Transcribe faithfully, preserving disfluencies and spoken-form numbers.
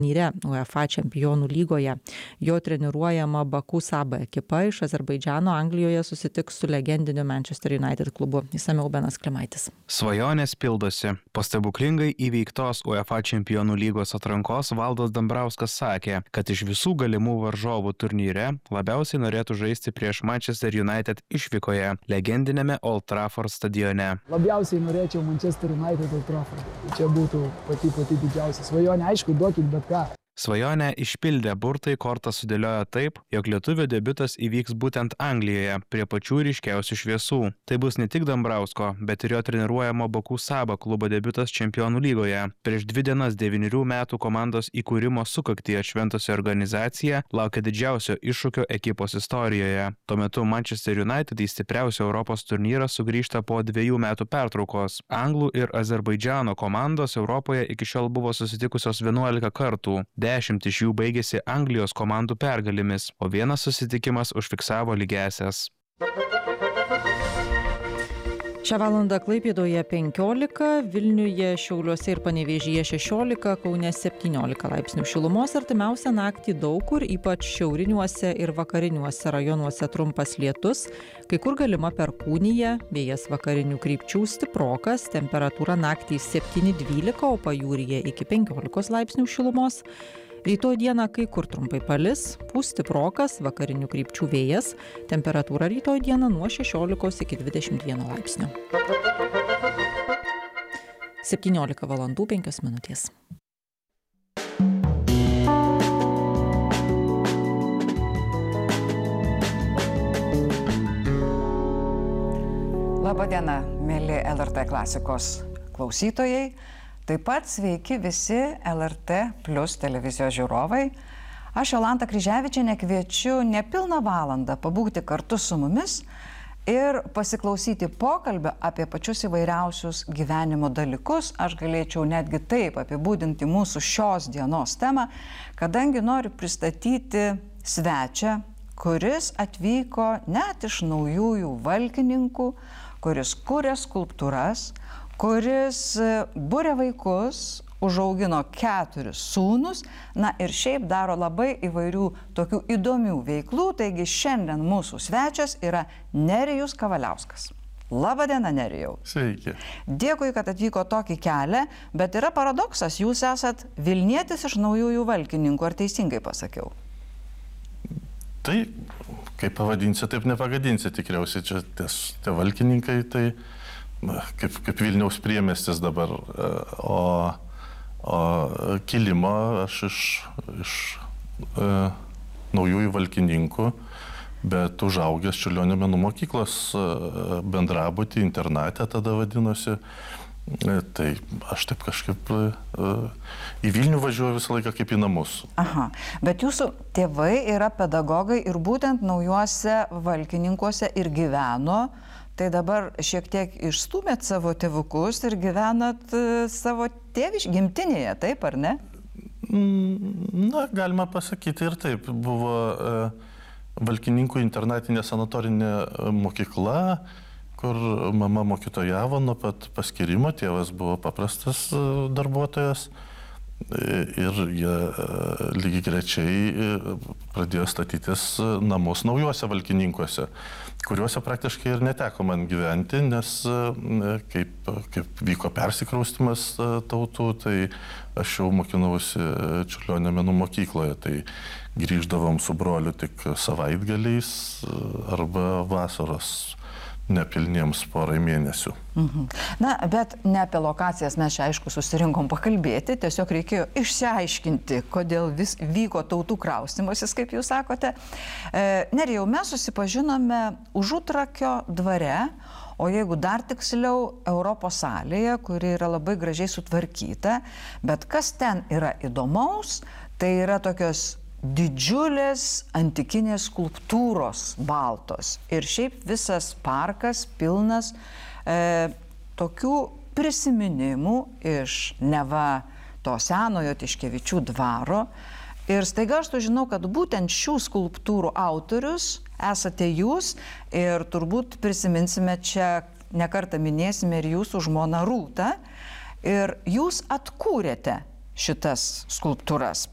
turnyre UEFA čempionų lygoje. Jo treniruojama Baku Saba ekipa iš Azerbaidžano Anglijoje susitiks su legendiniu Manchester United klubu. Išsamiau Benas Klimaitis. Svajonės pildosi. Po stebuklingai įveiktos UEFA čempionų lygos atrankos Valdas Dambrauskas sakė, kad iš visų galimų varžovų turnyre labiausiai norėtų žaisti prieš Manchester United išvykoje, legendinėme Old Trafford stadione. Labiausiai norėčiau Manchester United Old Trafford. Čia būtų pati pati didžiausia svajonė. Aišku, duokit bet ką. Svajonę išpildė burtai, kortą sudėliojo taip, jog lietuvio debiutas įvyks būtent Anglijoje, prie pačių ryškiausių šviesų. Tai bus ne tik Dambrausko, bet ir jo treniruojamo Baku Saba klubo debiutas čempionų lygoje. Prieš dvi dienas devynerių metų komandos įkūrimo sukaktį atšventusi organizacija laukia didžiausio iššūkio ekipos istorijoje. Tuo metu Manchester United į stipriausią Europos turnyrą sugrįžta po dviejų metų pertraukos. Anglų ir Azerbaidžano komandos Europoje iki šiol buvo susitikusios vienuolika kartų. Dešimt iš jų baigėsi Anglijos komandų pergalėmis, o vienas susitikimas užfiksavo lygiąsias. Šią valandą Klaipėdoje penkiolika, Vilniuje, Šiauliuose ir Panevėžyje šešiolika, Kaune septyniolika laipsnių šilumos. Artimiausią naktį daug kur, ypač šiauriniuose ir vakariniuose rajonuose trumpas lietus, kai kur galima perkūnija, vėjas vakarinių krypčių stiprokas, temperatūra naktį septyni dvylika, o pajūryje iki penkiolikos laipsnių šilumos. Rytoj dieną kai kur trumpai palis, pūs stiprokas, vakarinių krypčių vėjas, temperatūra rytoj dieną nuo šešiolikos iki dvidešimt vieno laipsnio. septyniolika valandų penkios minutės. Labadiena, mėly L R T klasikos klausytojai. Taip pat sveiki visi L R T plus televizijos žiūrovai. Aš Jolanta Kryževičienė kviečiu nepilną valandą pabūti kartu su mumis ir pasiklausyti pokalbio apie pačius įvairiausius gyvenimo dalykus. Aš galėčiau netgi taip apibūdinti mūsų šios dienos temą, kadangi noriu pristatyti svečią, kuris atvyko net iš Naujųjų Valkininkų, kuris kuria skulptūras, kuris buria vaikus, užaugino keturis sūnus, na ir šiaip daro labai įvairių tokių įdomių veiklų. Taigi šiandien mūsų svečias yra Nerijus Kavaliauskas. Labadiena, Nerijau. Sveiki. Dėkui, kad atvyko tokį kelią, bet yra paradoksas, jūs esat Vilnietis iš Naujųjų Valkininkų, ar teisingai pasakiau? Tai, kaip pavadinsi, taip nepagadinsi tikriausiai, čia ties, tie Valkininkai, tai Kaip, kaip Vilniaus priemiestis dabar, o, o kilimo aš iš, iš e, Naujųjų Valkininkų, bet užaugęs Čiurlionio menų mokyklos bendrabutį, internatę tada vadinosi. E, tai aš taip kažkaip e, į Vilnių važiuoju visą laiką kaip į namus. Aha, bet jūsų tėvai yra pedagogai ir būtent Naujuose Valkininkuose ir gyveno. Tai dabar šiek tiek išstūmėt savo tėvukus ir gyvenat savo tėviš gimtinėje, taip ar ne? Na, galima pasakyti ir taip. Buvo e, Valkininkų internatinė sanatorinė mokykla, kur mama mokytojavo nuo pat paskirimo, tėvas buvo paprastas darbuotojas. Ir jie lygiai grečiai pradėjo statytis namus Naujuose Valkininkuose, kuriuose praktiškai ir neteko man gyventi, nes kaip, kaip vyko persikraustymas tautų, tai aš jau mokinausi Čiurlionio menų mokykloje, tai grįždavom su broliu tik savaitgaliais arba vasaros nepilniems porai mėnesių. Mhm. Na, bet ne apie lokacijas mes čia aišku susirinkom pakalbėti, tiesiog reikėjo išsiaiškinti, kodėl vis vyko tautų kraustymasis, kaip jūs sakote. E, Nerijau, mes susipažinome Užutrakio dvare, o jeigu dar tiksliau Europos salėje, kuri yra labai gražiai sutvarkyta, bet kas ten yra įdomaus, tai yra tokios didžiulės antikinės skulptūros baltos. Ir šiaip visas parkas pilnas e, tokių prisiminimų iš neva to senojo Tiškevičių dvaro. Ir staiga aš sužinau, kad būtent šių skulptūrų autorius esate jūs ir turbūt prisiminsime čia, nekartą minėsime ir jūsų žmoną Rūtą. Ir jūs atkūrėte šitas skulptūras.